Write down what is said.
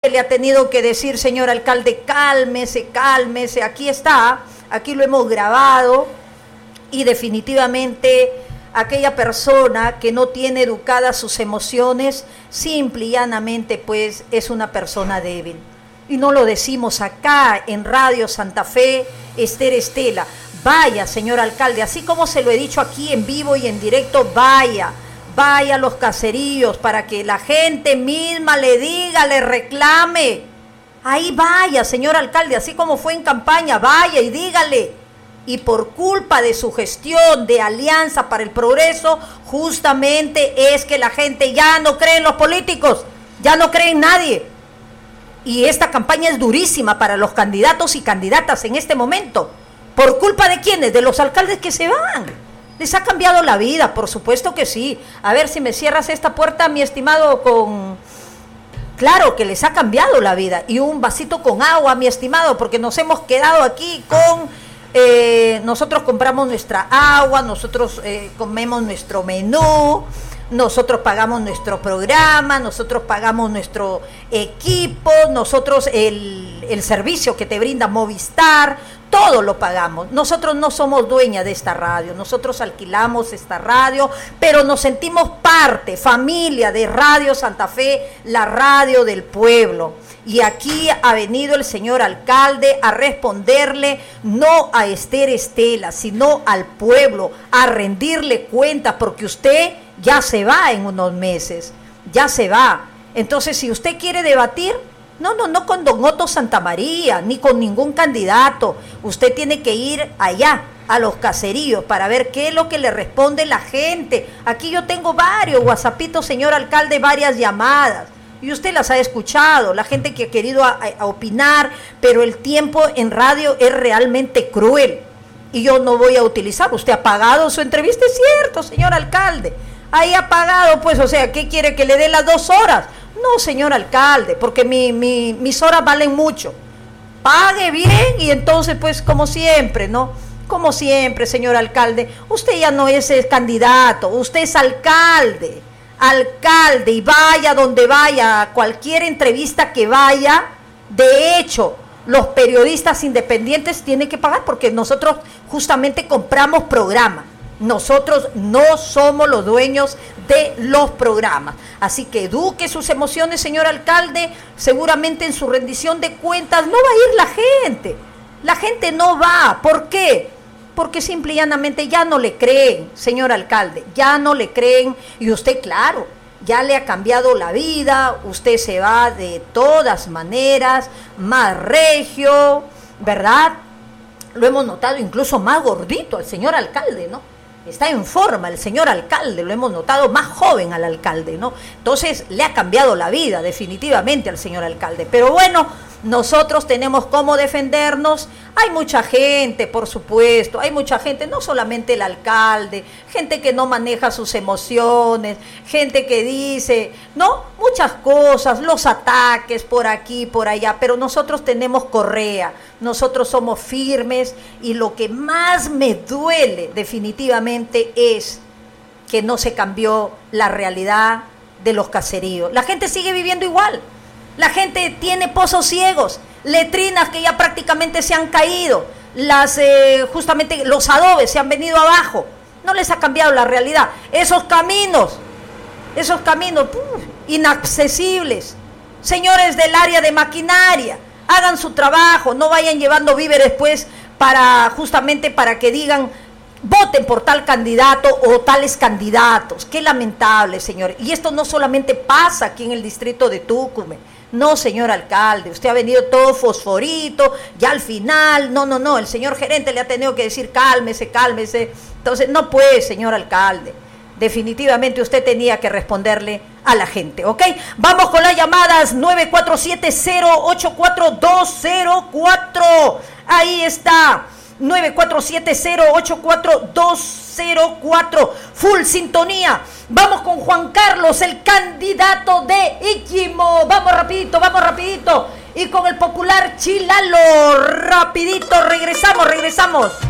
le ha tenido que decir, señor alcalde, cálmese, cálmese, aquí está, aquí lo hemos grabado, y definitivamente aquella persona que no tiene educadas sus emociones, simple y llanamente pues es una persona débil. Y no lo decimos acá en Radio Santa Fe, Esther Estela. Vaya, señor alcalde, así como se lo he dicho aquí en vivo y en directo, vaya a los caseríos para que la gente misma le diga, le reclame. Ahí vaya, señor alcalde, así como fue en campaña, vaya y dígale. Y por culpa de su gestión de Alianza para el Progreso, justamente es que la gente ya no cree en los políticos, ya no cree en nadie. Y esta campaña es durísima para los candidatos y candidatas en este momento. ¿Por culpa de quiénes? De los alcaldes que se van. Les ha cambiado la vida, por supuesto que sí. A ver si me cierras esta puerta, mi estimado, con... Claro que les ha cambiado la vida. Y un vasito con agua, mi estimado, porque nos hemos quedado aquí con... nosotros compramos nuestra agua, nosotros comemos nuestro menú, nosotros pagamos nuestro programa, nosotros pagamos nuestro equipo, nosotros el servicio que te brinda Movistar, todo lo pagamos. Nosotros no somos dueñas de esta radio, nosotros alquilamos esta radio, pero nos sentimos parte, familia de Radio Santa Fe, la radio del pueblo. Y aquí ha venido el señor alcalde a responderle no a Esther Estela, sino al pueblo, a rendirle cuentas, porque usted ya se va en unos meses, ya se va. Entonces, si usted quiere debatir, no con don Otto Santamaría, ni con ningún candidato. Usted tiene que ir allá, a los caseríos, para ver qué es lo que le responde la gente. Aquí yo tengo varios whatsappitos, señor alcalde, varias llamadas. Y usted las ha escuchado, la gente que ha querido a opinar, pero el tiempo en radio es realmente cruel. Y yo no voy a utilizar, usted ha pagado su entrevista, es cierto, señor alcalde. Ahí ha pagado, pues, o sea, ¿qué quiere? ¿Que le dé las 2 horas? No, señor alcalde, porque mis horas valen mucho. Pague bien y entonces, pues, como siempre, ¿no? Como siempre, señor alcalde, usted ya no es el candidato, usted es alcalde, y vaya donde vaya, a cualquier entrevista que vaya. De hecho, los periodistas independientes tienen que pagar porque nosotros justamente compramos programas. Nosotros no somos los dueños de los programas. Así que eduque sus emociones, señor alcalde. Seguramente en su rendición de cuentas no va a ir la gente. La gente no va. ¿Por qué? Porque simple y llanamente ya no le creen, señor alcalde. Ya no le creen. Y usted, claro, ya le ha cambiado la vida. Usted se va de todas maneras, más regio, ¿verdad? Lo hemos notado incluso más gordito al señor alcalde, ¿no? Está en forma el señor alcalde, lo hemos notado más joven al alcalde, ¿no? Entonces le ha cambiado la vida definitivamente al señor alcalde. Pero bueno, nosotros tenemos cómo defendernos. Hay mucha gente, por supuesto, hay mucha gente, no solamente el alcalde, gente que no maneja sus emociones, gente que dice, ¿no? Muchas cosas, los ataques por aquí, por allá, pero nosotros tenemos correa, nosotros somos firmes y lo que más me duele definitivamente es que no se cambió la realidad de los caseríos. La gente sigue viviendo igual. La gente tiene pozos ciegos, letrinas que ya prácticamente se han caído, justamente los adobes se han venido abajo, no les ha cambiado la realidad. Esos caminos, inaccesibles. Señores del área de maquinaria, hagan su trabajo, no vayan llevando víveres pues justamente para que digan voten por tal candidato o tales candidatos. Qué lamentable, señor. Y esto no solamente pasa aquí en el distrito de Tucumán. No, señor alcalde, usted ha venido todo fosforito, ya al final, no, el señor gerente le ha tenido que decir cálmese. Entonces, no puede, señor alcalde. Definitivamente usted tenía que responderle a la gente, ¿ok? Vamos con las llamadas 947-084-204. Ahí está. 947-084-204. Full sintonía. Vamos con Juan Carlos, el candidato de Iquimo. Vamos rapidito. Y con el popular Chilalo. Rapidito, regresamos.